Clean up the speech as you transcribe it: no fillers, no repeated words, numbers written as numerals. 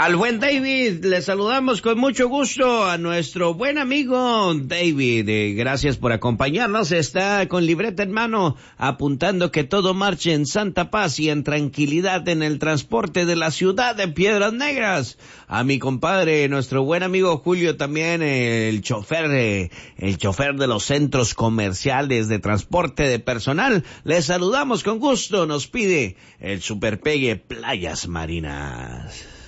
Al buen David, le saludamos con mucho gusto a nuestro buen amigo David. Gracias por acompañarnos. Está con libreta en mano, apuntando que todo marche en santa paz y en tranquilidad en el transporte de la ciudad de Piedras Negras. A mi compadre, nuestro buen amigo Julio, también el chofer de los centros comerciales de transporte de personal. Le saludamos con gusto. Nos pide el Superpegue Playas Marinas.